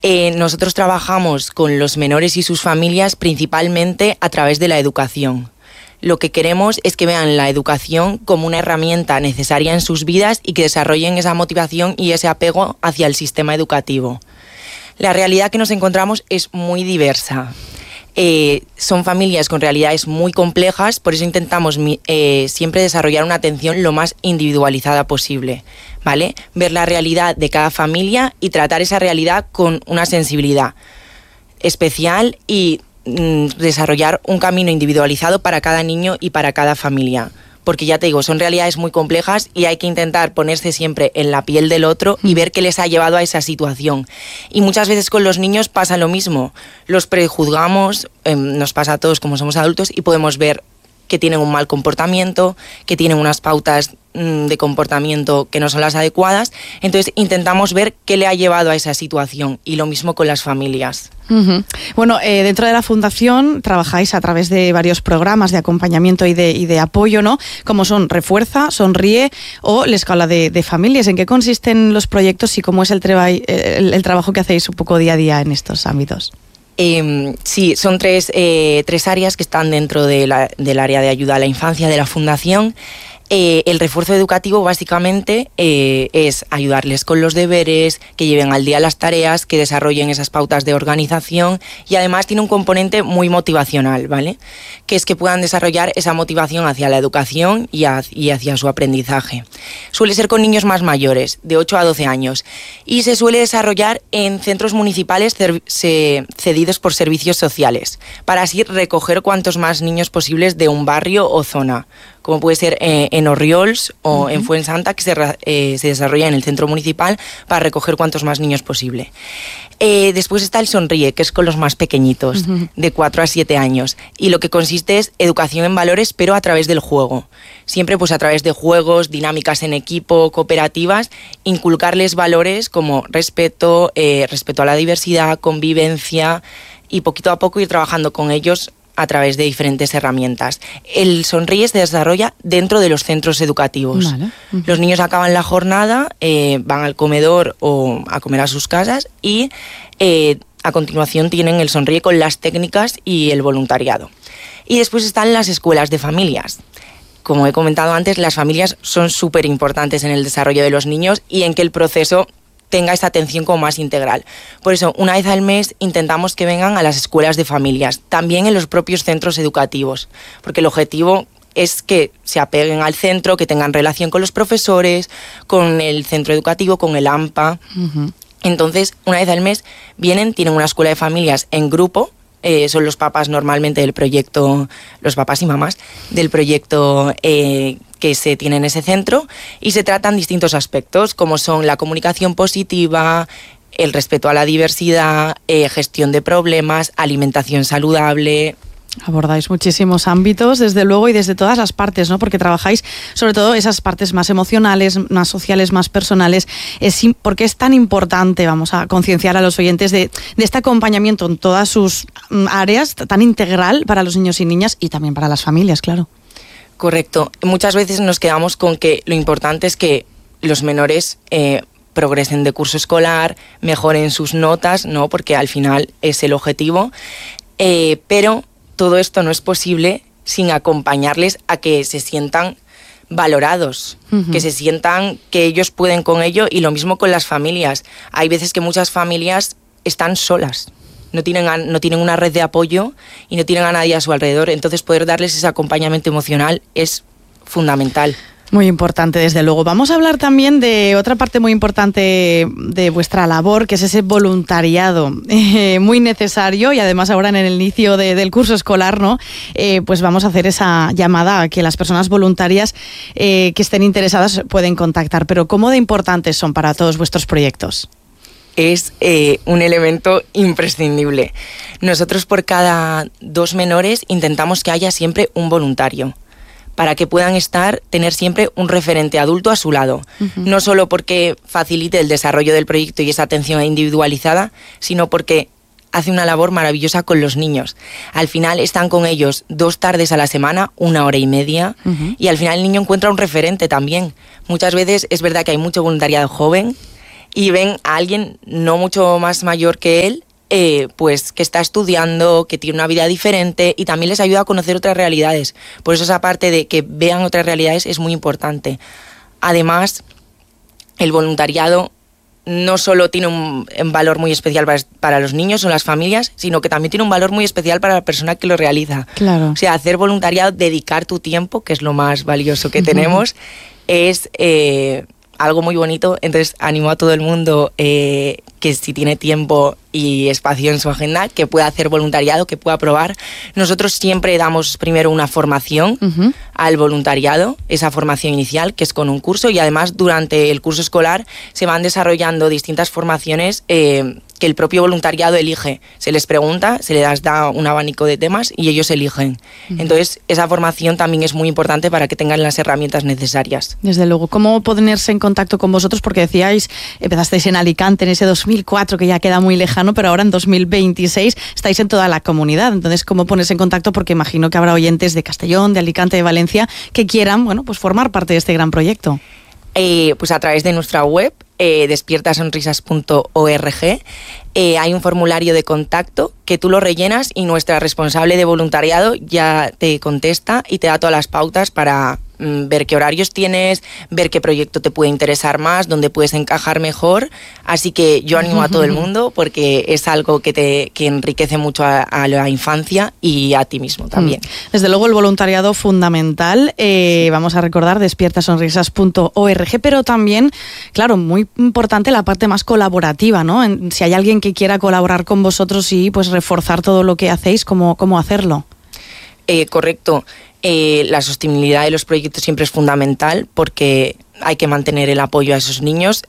Nosotros trabajamos con los menores y sus familias principalmente a través de la educación. Lo que queremos es que vean la educación como una herramienta necesaria en sus vidas y que desarrollen esa motivación y ese apego hacia el sistema educativo. La realidad que nos encontramos es muy diversa. Son familias con realidades muy complejas, por eso intentamos siempre desarrollar una atención lo más individualizada posible, ¿vale? Ver la realidad de cada familia y tratar esa realidad con una sensibilidad especial y desarrollar un camino individualizado para cada niño y para cada familia. Porque ya te digo, son realidades muy complejas y hay que intentar ponerse siempre en la piel del otro y ver qué les ha llevado a esa situación. Y muchas veces con los niños pasa lo mismo. Los prejuzgamos, nos pasa a todos como somos adultos, y podemos ver que tienen un mal comportamiento, que tienen unas pautas de comportamiento que no son las adecuadas. Entonces intentamos ver qué le ha llevado a esa situación, y lo mismo con las familias. Uh-huh. Bueno, dentro de la Fundación trabajáis a través de varios programas de acompañamiento y de apoyo, ¿no? Como son Refuerza, Sonríe o la Escola de Familias. ¿En qué consisten los proyectos y cómo es el trabajo que hacéis un poco día a día en estos ámbitos? Sí, son tres áreas que están dentro del área de ayuda a la infancia de la Fundación. El refuerzo educativo básicamente es ayudarles con los deberes, que lleven al día las tareas, que desarrollen esas pautas de organización, y además tiene un componente muy motivacional, ¿vale? Que es que puedan desarrollar esa motivación hacia la educación y hacia su aprendizaje. Suele ser con niños más mayores, de 8 a 12 años, y se suele desarrollar en centros municipales cedidos por servicios sociales, para así recoger cuantos más niños posibles de un barrio o zona, como puede ser en Orriols o en Fuensanta, que se desarrolla en el centro municipal para recoger cuantos más niños posible. Después está el Sonríe, que es con los más pequeñitos, de 4 a 7 años, y lo que consiste es educación en valores, pero a través del juego. Siempre pues a través de juegos, dinámicas en equipo, cooperativas, inculcarles valores como respeto, respeto a la diversidad, convivencia, y poquito a poco ir trabajando con ellos a través de diferentes herramientas. El Sonríe se desarrolla dentro de los centros educativos. Vale. Los niños acaban la jornada, van al comedor o a comer a sus casas, y a continuación tienen el Sonríe con las técnicas y el voluntariado. Y después están las escuelas de familias. Como he comentado antes, las familias son súper importantes en el desarrollo de los niños y en que el proceso tenga esta atención como más integral. Por eso, una vez al mes intentamos que vengan a las escuelas de familias, también en los propios centros educativos, porque el objetivo es que se apeguen al centro, que tengan relación con los profesores, con el centro educativo, con el AMPA. Uh-huh. Entonces, una vez al mes vienen, tienen una escuela de familias en grupo, son los papás normalmente del proyecto, los papás y mamás del proyecto que se tiene en ese centro, y se tratan distintos aspectos como son la comunicación positiva, el respeto a la diversidad, gestión de problemas, alimentación saludable. Abordáis muchísimos ámbitos, desde luego, y desde todas las partes, ¿no? Porque trabajáis sobre todo esas partes más emocionales, más sociales, más personales. ¿Por qué es tan importante, vamos a concienciar a los oyentes de este acompañamiento en todas sus áreas, tan integral para los niños y niñas y también para las familias, claro? Correcto. Muchas veces nos quedamos con que lo importante es que los menores progresen de curso escolar, mejoren sus notas, ¿no? Porque al final es el objetivo, pero todo esto no es posible sin acompañarles a que se sientan valorados, uh-huh, que se sientan que ellos pueden con ello, y lo mismo con las familias. Hay veces que muchas familias están solas, no tienen una red de apoyo y no tienen a nadie a su alrededor, entonces poder darles ese acompañamiento emocional es fundamental. Muy importante, desde luego. Vamos a hablar también de otra parte muy importante de vuestra labor, que es ese voluntariado, muy necesario, y además ahora en el inicio del curso escolar, ¿no? Pues vamos a hacer esa llamada a que las personas voluntarias que estén interesadas pueden contactar. Pero ¿cómo de importantes son para todos vuestros proyectos? Es un elemento imprescindible. Nosotros por cada 2 menores intentamos que haya siempre un voluntario, para que puedan tener siempre un referente adulto a su lado. Uh-huh. No solo porque facilite el desarrollo del proyecto y esa atención individualizada, sino porque hace una labor maravillosa con los niños. Al final están con ellos 2 tardes a la semana, 1 hora y media, uh-huh, y al final el niño encuentra un referente también. Muchas veces es verdad que hay mucho voluntariado joven, y ven a alguien no mucho más mayor que él, pues que está estudiando, que tiene una vida diferente, y también les ayuda a conocer otras realidades. Por eso esa parte de que vean otras realidades es muy importante. Además, el voluntariado no solo tiene un valor muy especial para los niños o las familias, sino que también tiene un valor muy especial para la persona que lo realiza. Claro. O sea, hacer voluntariado, dedicar tu tiempo, que es lo más valioso que tenemos, es algo muy bonito. Entonces animo a todo el mundo que si tiene tiempo y espacio en su agenda, que pueda hacer voluntariado, que pueda probar. Nosotros siempre damos primero una formación al voluntariado, esa formación inicial, que es con un curso, y además durante el curso escolar se van desarrollando distintas formaciones que el propio voluntariado elige. Se les pregunta, se les da un abanico de temas y ellos eligen. Entonces, esa formación también es muy importante para que tengan las herramientas necesarias. Desde luego. ¿Cómo ponerse en contacto con vosotros? Porque decíais, empezasteis en Alicante en ese 2004, que ya queda muy lejano, pero ahora en 2026 estáis en toda la comunidad. Entonces, ¿cómo ponerse en contacto? Porque imagino que habrá oyentes de Castellón, de Alicante, de Valencia, que quieran, bueno, pues formar parte de este gran proyecto. Pues a través de nuestra web, despiertasonrisas.org, hay un formulario de contacto que tú lo rellenas y nuestra responsable de voluntariado ya te contesta y te da todas las pautas para ver qué horarios tienes, ver qué proyecto te puede interesar más, dónde puedes encajar mejor. Así que yo animo a todo el mundo porque es algo que enriquece mucho a la infancia y a ti mismo también. Desde luego el voluntariado fundamental. Vamos a recordar despiertasonrisas.org, pero también, claro, muy importante la parte más colaborativa, ¿no? Si hay alguien que quiera colaborar con vosotros y pues reforzar todo lo que hacéis, ¿cómo hacerlo? Correcto. La sostenibilidad de los proyectos siempre es fundamental porque hay que mantener el apoyo a esos niños.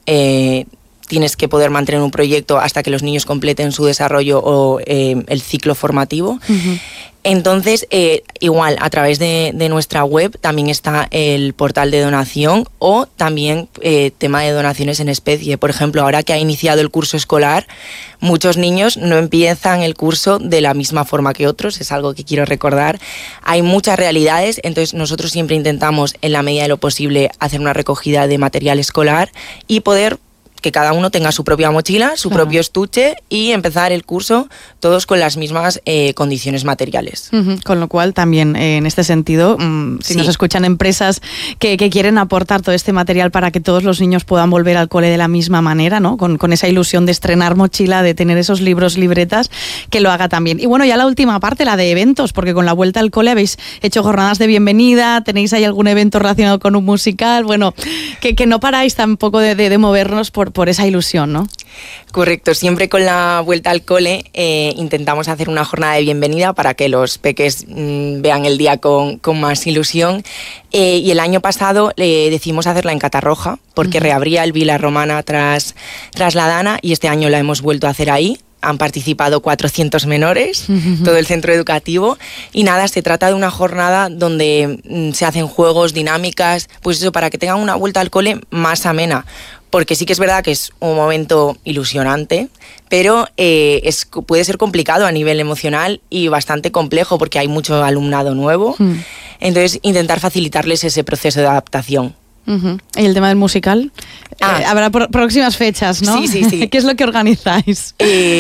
Tienes que poder mantener un proyecto hasta que los niños completen su desarrollo o el ciclo formativo. Entonces, igual, a través de nuestra web también está el portal de donación o también tema de donaciones en especie. Por ejemplo, ahora que ha iniciado el curso escolar, muchos niños no empiezan el curso de la misma forma que otros, es algo que quiero recordar. Hay muchas realidades, entonces nosotros siempre intentamos, en la medida de lo posible, hacer una recogida de material escolar y poder que cada uno tenga su propia mochila, su propio estuche y empezar el curso todos con las mismas condiciones materiales. Con lo cual también en este sentido, si nos escuchan empresas que quieren aportar todo este material para que todos los niños puedan volver al cole de la misma manera, ¿no? Con esa ilusión de estrenar mochila, de tener esos libros, libretas, que lo haga también. Y bueno, ya la última parte, la de eventos, porque con la vuelta al cole habéis hecho jornadas de bienvenida, tenéis ahí algún evento relacionado con un musical, bueno, que no paráis tampoco de movernos por esa ilusión, ¿no? Correcto, siempre con la vuelta al cole intentamos hacer una jornada de bienvenida para que los peques vean el día con más ilusión. Y el año pasado decidimos hacerla en Catarroja porque reabría el Vila Romana tras la Dana y este año la hemos vuelto a hacer ahí. Han participado 400 menores, todo el centro educativo. Y nada, se trata de una jornada donde se hacen juegos, dinámicas, pues eso, para que tengan una vuelta al cole más amena. Porque sí que es verdad que es un momento ilusionante, pero puede ser complicado a nivel emocional y bastante complejo porque hay mucho alumnado nuevo. Entonces, intentar facilitarles ese proceso de adaptación. ¿Y el tema del musical? Habrá próximas fechas, ¿no? Sí. ¿Qué es lo que organizáis?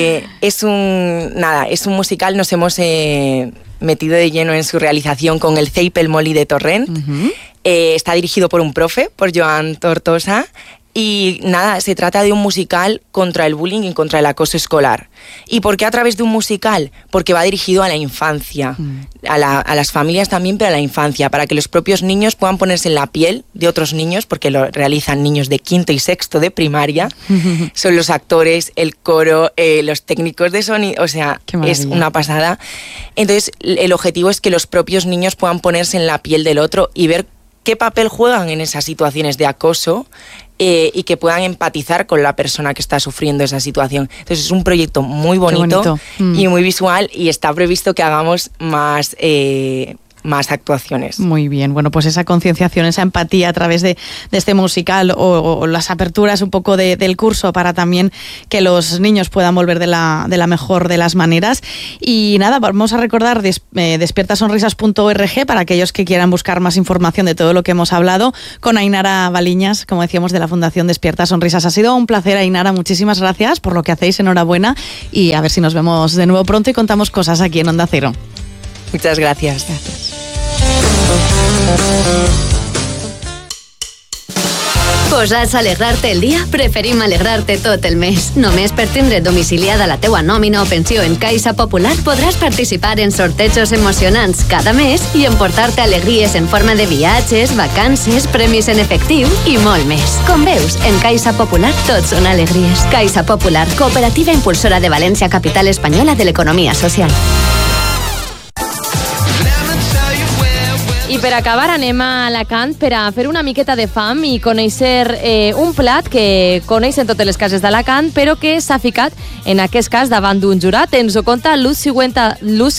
Es un musical, nos hemos metido de lleno en su realización con el CEIP El Molí de Torrent. Está dirigido por un profe, por Joan Tortosa. Y nada, se trata de un musical contra el bullying y contra el acoso escolar. ¿Y por qué a través de un musical? Porque va dirigido a la infancia, a las familias también, pero a la infancia, para que los propios niños puedan ponerse en la piel de otros niños, porque lo realizan niños de quinto y sexto de primaria. Son los actores, el coro, los técnicos de sonido, o sea, es una pasada. Entonces, el objetivo es que los propios niños puedan ponerse en la piel del otro y ver qué papel juegan en esas situaciones de acoso y que puedan empatizar con la persona que está sufriendo esa situación. Entonces es un proyecto muy bonito. Y muy visual y está previsto que hagamos más más actuaciones. Muy bien, bueno, pues esa concienciación, esa empatía a través de este musical o las aperturas un poco del curso para también que los niños puedan volver de la mejor de las maneras. Y nada, vamos a recordar despiertasonrisas.org para aquellos que quieran buscar más información de todo lo que hemos hablado con Ainara Baliñas, como decíamos, de la Fundación Despierta Sonrisas. Ha sido un placer, Ainara, muchísimas gracias por lo que hacéis, enhorabuena, y a ver si nos vemos de nuevo pronto y contamos cosas aquí en Onda Cero. Muchas gracias. Posats a alegrar-te el dia? Preferim alegrar-te tot el mes. Només per tindre domiciliada la teua nòmina o pensió en Caixa Popular podràs participar en sortejos emocionants cada mes i emportar-te alegries en forma de viatges, vacances, premis en efectiu i molt més. Com veus, en Caixa Popular tot són alegries. Caixa Popular, cooperativa impulsora de València, capital espanyola de l'economia social. I per acabar anem a Alacant per a fer una miqueta de fam i conèixer un plat que coneixen totes les cases d'Alacant, però que s'ha ficat, en aquest cas, davant d'un jurat. Ens ho conta Luz Sigüenza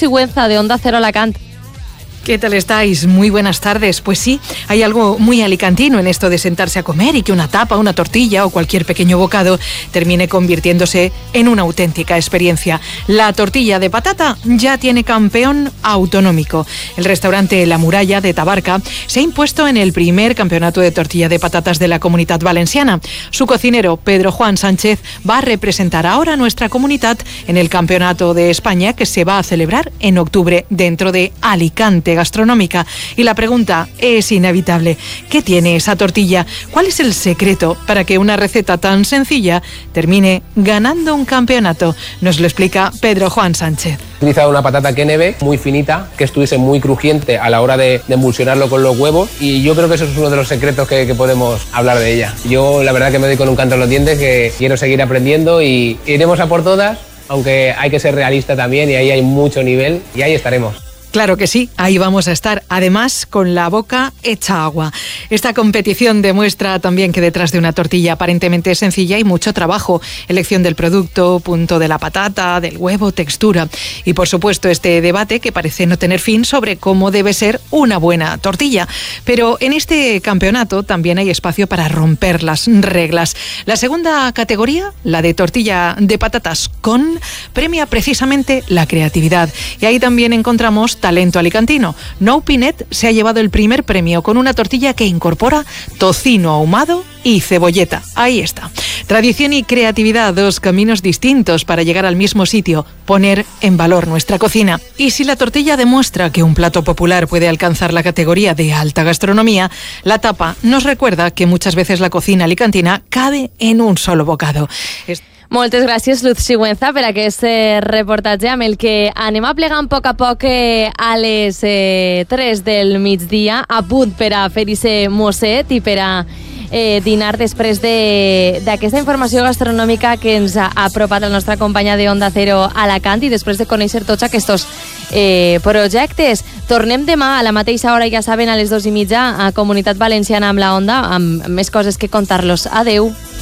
de Onda Cero Alacant. ¿Qué tal estáis? Muy buenas tardes. Pues sí, hay algo muy alicantino en esto de sentarse a comer y que una tapa, una tortilla o cualquier pequeño bocado termine convirtiéndose en una auténtica experiencia. La tortilla de patata ya tiene campeón autonómico. El restaurante La Muralla de Tabarca se ha impuesto en el primer campeonato de tortilla de patatas de la Comunitat Valenciana. Su cocinero, Pedro Juan Sánchez, va a representar ahora a nuestra comunidad en el Campeonato de España que se va a celebrar en octubre dentro de Alicante Gastronómica. Y la pregunta es inevitable: ¿qué tiene esa tortilla? ¿Cuál es el secreto para que una receta tan sencilla termine ganando un campeonato? Nos lo explica Pedro Juan Sánchez. He utilizado una patata Keneve muy finita, que estuviese muy crujiente a la hora de emulsionarlo con los huevos, y yo creo que eso es uno de los secretos que podemos hablar de ella. Yo la verdad que me doy con un canto en los dientes, que quiero seguir aprendiendo y iremos a por todas, aunque hay que ser realista también y ahí hay mucho nivel y ahí estaremos. Claro que sí, ahí vamos a estar, además con la boca hecha agua. Esta competición demuestra también que detrás de una tortilla aparentemente sencilla hay mucho trabajo, elección del producto, punto de la patata, del huevo, textura y por supuesto este debate que parece no tener fin sobre cómo debe ser una buena tortilla. Pero en este campeonato también hay espacio para romper las reglas. La segunda categoría, la de tortilla de patatas con, premia precisamente la creatividad y ahí también encontramos talento alicantino. Nou Pinet se ha llevado el primer premio con una tortilla que incorpora tocino ahumado y cebolleta. Ahí está. Tradición y creatividad, dos caminos distintos para llegar al mismo sitio, poner en valor nuestra cocina. Y si la tortilla demuestra que un plato popular puede alcanzar la categoría de alta gastronomía, la tapa nos recuerda que muchas veces la cocina alicantina cabe en un solo bocado. Moltes gràcies, Luz Sigüenza, per aquest reportatge amb el que anem aplegant a poc a les 3 del migdia, a punt per a fer-hi mosset i per a dinar després d'aquesta informació gastronòmica que ens ha apropat la nostra companya de Onda Cero Alacant i després de conèixer tots aquests projectes. Tornem demà a la mateixa hora, ja saben, a les 2:30 a Comunitat Valenciana amb la Onda, amb més coses que contar-los. Adeu.